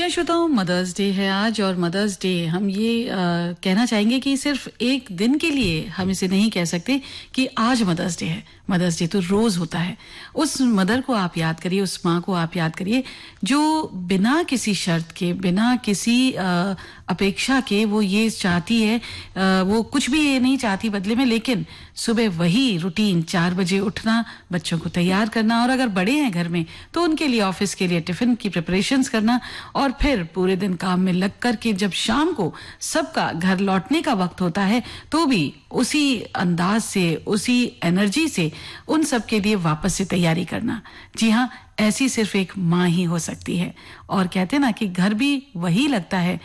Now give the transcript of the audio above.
जी श्रोताओं, mother's day है आज और मदर्स डे हम ये कहना चाहेंगे कि सिर्फ एक दिन के लिए हम इसे नहीं कह सकते कि आज मदर्स डे है। मदर्स डे तो रोज होता है। उस मदर को आप याद करिए, उस माँ को आप याद करिए जो बिना किसी शर्त के, बिना किसी अपेक्षा के वो ये चाहती है, वो कुछ भी ये नहीं चाहती बदले में, लेकिन सुबह वही रूटीन 4 बजे उठना, बच्चों को तैयार करना और अगर बड़े हैं घर में तो उनके लिए ऑफिस के लिए टिफिन की प्रिपरेशंस करना और फिर पूरे दिन काम में लग कर के जब शाम को सबका घर लौटने का वक्त होता है तो भी उसी अंदाज से, उसी एनर्जी से उन सब के लिए वापस से तैयारी करना। जी हाँ, ऐसी सिर्फ एक माँ ही हो सकती है। और कहते ना कि घर भी वही लगता है